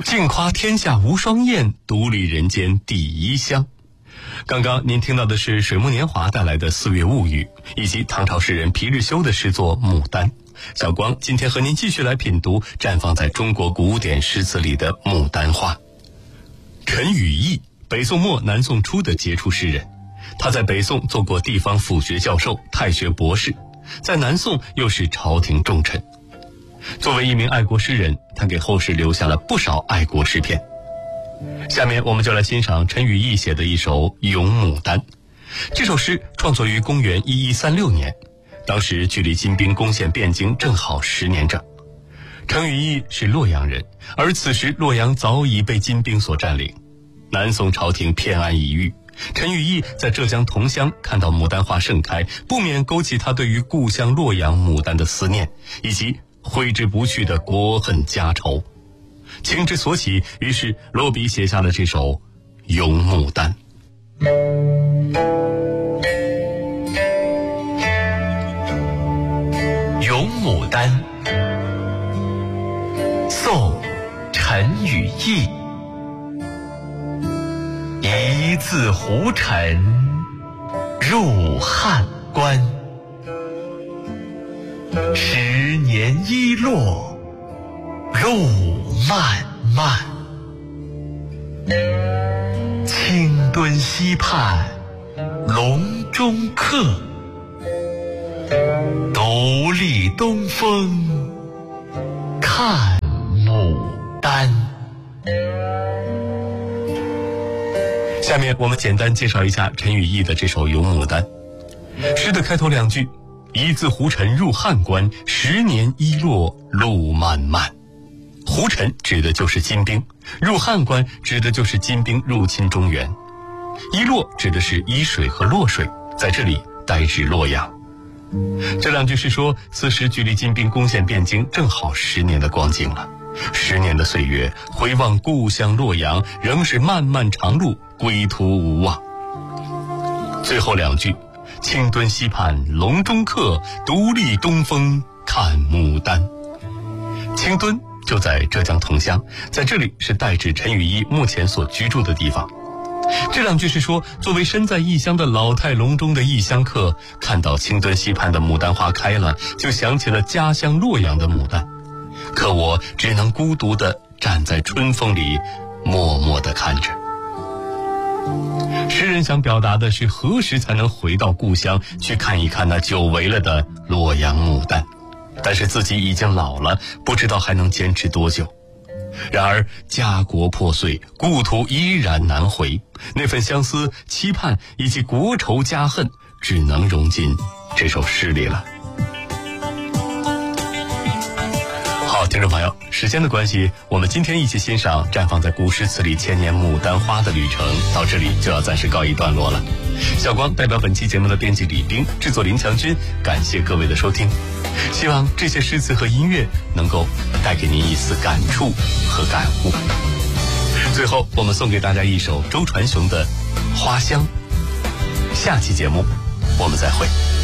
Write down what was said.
尽夸天下无双艳，独立人间第一香。刚刚您听到的是水木年华带来的《四月物语》，以及唐朝诗人皮日休的诗作《牡丹》。小光今天和您继续来品读绽放在中国古典诗词里的牡丹花。陈与义，北宋末南宋初的杰出诗人，他在北宋做过地方府学教授、太学博士，在南宋又是朝廷重臣。作为一名爱国诗人，他给后世留下了不少爱国诗篇。下面我们就来欣赏陈与义写的一首《咏牡丹》。这首诗创作于公元1136年，当时距离金兵攻陷汴京正好10年整。陈与义是洛阳人，而此时洛阳早已被金兵所占领，南宋朝廷偏安一隅。陈与义在浙江桐乡看到牡丹花盛开，不免勾起他对于故乡洛阳牡丹的思念，以及挥之不去的国恨家仇。情之所起，于是落笔写下了这首《咏牡丹》。 咏牡丹，宋·陈与义。一字胡尘入汉关，10年一落路漫漫。青墩溪畔笼中客，独立东风看牡丹。 下面我们简单介绍一下陈与义的这首《咏牡丹》。诗的开头两句，一字胡尘入汉关，10年一落路漫漫。胡尘指的就是金兵，入汉关指的就是金兵入侵中原。一落指的是伊水和洛水，在这里代指洛阳。这两句是说，此时距离金兵攻陷汴京正好10年的光景了。10年的岁月，回望故乡洛阳，仍是漫漫长路，归途无望。最后两句，青墩溪畔笼中客，独立东风看牡丹。青墩就在浙江桐乡，在这里是代指陈与义目前所居住的地方。这两句是说，作为身在异乡的老态龙钟的异乡客，看到青墩溪畔的牡丹花开了，就想起了家乡洛阳的牡丹。可我只能孤独地站在春风里，默默地看着。诗人想表达的是，何时才能回到故乡，去看一看那久违了的洛阳牡丹。但是自己已经老了，不知道还能坚持多久。然而家国破碎，故土依然难回，那份相思、期盼以及国仇家恨，只能融进这首诗里了。好，听众朋友，时间的关系，我们今天一起欣赏绽放在古诗词里千年牡丹花的旅程，到这里就要暂时告一段落了。小光代表本期节目的编辑李冰，制作林强军，感谢各位的收听。希望这些诗词和音乐能够带给您一丝感触和感悟。最后，我们送给大家一首周传雄的《花香》。下期节目我们再会。